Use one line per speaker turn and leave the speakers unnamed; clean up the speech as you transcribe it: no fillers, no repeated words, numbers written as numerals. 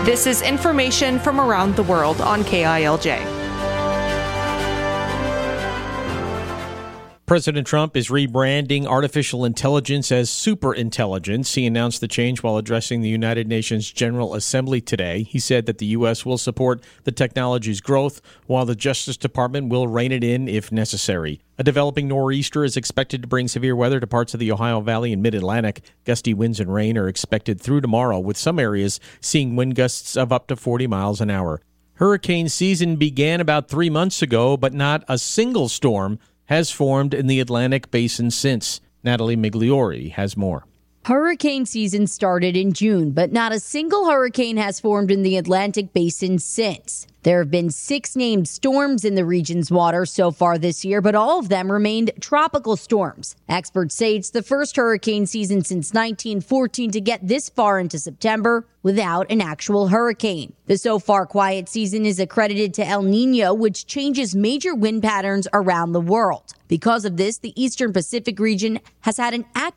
This is information from around the world on KILJ.
President Trump is rebranding artificial intelligence as superintelligence. He announced the change while addressing the United Nations General Assembly today. He said that the U.S. will support the technology's growth, while the Justice Department will rein it in if necessary. A developing nor'easter is expected to bring severe weather to parts of the Ohio Valley and Mid-Atlantic. Gusty winds and rain are expected through tomorrow, with some areas seeing wind gusts of up to 40 miles an hour. Hurricane season began about 3 months ago, but not a single storm has formed in the Atlantic basin since. Natalie Migliori has more.
Hurricane season started in June, but not a single hurricane has formed in the Atlantic basin since. There have been 6 named storms in the region's water so far this year, but all of them remained tropical storms. Experts say it's the first hurricane season since 1914 to get this far into September without an actual hurricane. The so far quiet season is accredited to El Nino, which changes major wind patterns around the world. Because of this, the Eastern Pacific region has had an active